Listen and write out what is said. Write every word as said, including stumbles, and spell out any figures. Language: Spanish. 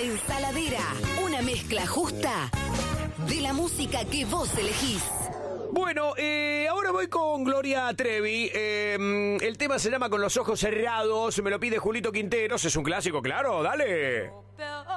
Ensaladera, una mezcla justa de la música que vos elegís. Bueno, eh, ahora voy con Gloria Trevi. Eh, el tema se llama Con los ojos cerrados. Me lo pide Julito Quinteros. Es un clásico, claro. Dale.